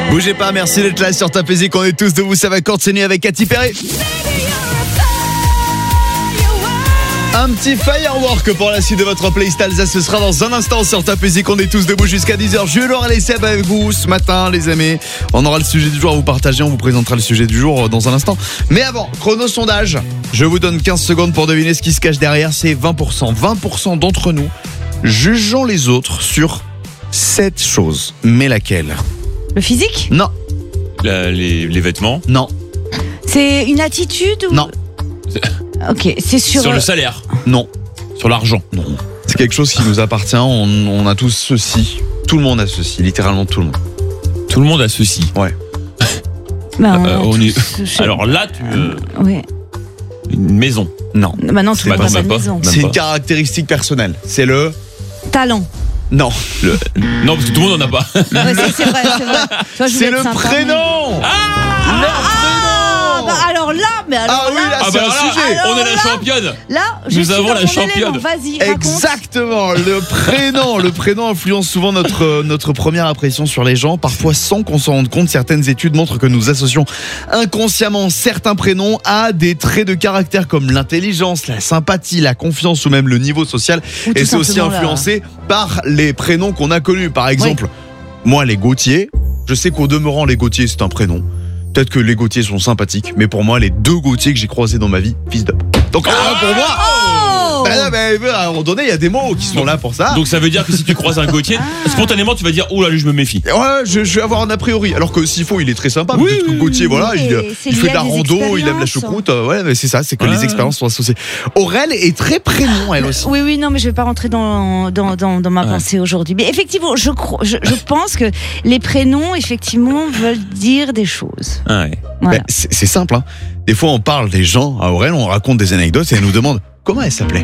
Bougez pas, merci d'être là sur Top Music. On est tous debout, ça va continuer avec Katy Perry. Un petit firework pour la suite de votre playlist Alsace. Ce sera dans un instant sur Top Music. On est tous debout jusqu'à 10h. Je l'aurai laissé avec vous ce matin, les amis. On aura le sujet du jour à vous partager. On vous présentera le sujet du jour dans un instant. Mais avant, chrono sondage. Je vous donne 15 secondes pour deviner ce qui se cache derrière. C'est 20%. 20% d'entre nous jugeons les autres sur 7 choses. Mais laquelle ? Le physique ? Non. Les vêtements. Non. C'est une attitude ou... Non. Ok, c'est sur le salaire. Non. Sur l'argent. Non. C'est quelque chose qui nous appartient. On a tous ceci. Tout le monde a ceci. Littéralement tout le monde. Tout le monde a ceci. Ouais. Bah, Alors là, ouais. une maison. Non. Bah non, tout le Bah monde non, n'a pas même de pas. maison. C'est une caractéristique personnelle. C'est le... Talent. Non. Non, parce que tout le monde en a pas. Ouais, c'est vrai. Tu vois, je voulais C'est être le sympa, prénom. Bah alors là, Ah oui, là, c'est un sujet. On est la championne. Là, je Nous suis avons dans la mon championne. élément. Vas-y, raconte. Exactement, le prénom influence souvent notre première impression sur les gens, parfois sans qu'on s'en rende compte. Certaines études montrent que nous associons inconsciemment certains prénoms à des traits de caractère comme l'intelligence, la sympathie, la confiance ou même le niveau social. Ou tout Et c'est aussi simplement influencé par les prénoms qu'on a connus. Par exemple, moi les Gauthier, je sais qu'au demeurant les Gauthier c'est un prénom. Peut-être que les Gauthier sont sympathiques, mais pour moi, les 2 Gauthier que j'ai croisés dans ma vie, fils d'up. Donc, pour moi, à un moment donné, il y a des mots qui sont là pour ça. Donc ça veut dire que si tu croises un Gauthier, spontanément tu vas dire oh là, lui je me méfie. Ouais, je vais avoir un a priori. Alors que s'il faut, il est très sympa. Oui, parce que Gauthier, voilà, c'est il fait lié de la à des rando, il aime la expériences. choucroute. Ouais, mais c'est ça, c'est que les expériences sont associées. Aurel est très prénom, elle aussi. Oui, non, mais je vais pas rentrer dans ma pensée aujourd'hui. Mais effectivement, je pense que les prénoms, effectivement, veulent dire des choses. Ah ouais. Voilà. Ben, c'est simple, hein. Des fois, on parle des gens à Aurel, on raconte des anecdotes et elle nous demande comment elle s'appelait.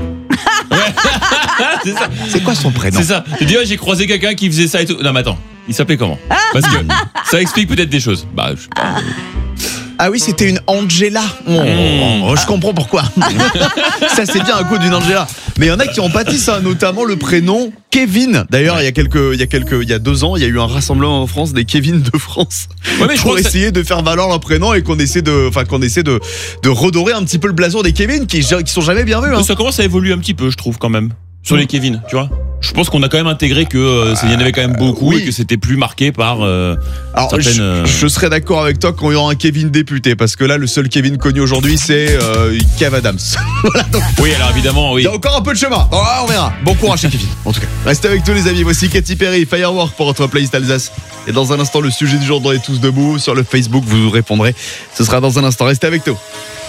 C'est ça. C'est quoi son prénom? C'est ça. Tu dis j'ai croisé quelqu'un qui faisait ça et tout. Non mais attends, il s'appelait comment? Parce que ça explique peut-être des choses. Bah je sais pas. Ah oui, c'était une Angela. Je comprends pourquoi. Ça, c'est bien un coup d'une Angela. Mais il y en a qui en pâtissent, hein, notamment le prénom Kevin. D'ailleurs, il y a 2 ans, il y a eu un rassemblement en France des Kevin de France. Ouais, mais je pour crois que essayer de faire valoir leur prénom et qu'on essaie de redorer un petit peu le blason des Kevin qui sont jamais bien vus. Hein. Ça commence à évoluer un petit peu, je trouve quand même. Sur les Kevin, tu vois. Je pense qu'on a quand même intégré que il y en avait quand même beaucoup oui. et que c'était plus marqué par Alors, certaines. je serais d'accord avec toi quand il y aura un Kevin député, parce que là, le seul Kevin connu aujourd'hui, c'est Kev Adams. Voilà, donc, Oui, alors évidemment, oui. il y a encore un peu de chemin. Bon, on verra. Bon courage chez Kevin. En tout cas, restez avec tous les amis. Voici Katy Perry, Firework pour votre playlist Alsace. Et dans un instant, le sujet du jour dans les tous debout sur le Facebook, vous répondrez. Ce sera dans un instant. Restez avec nous.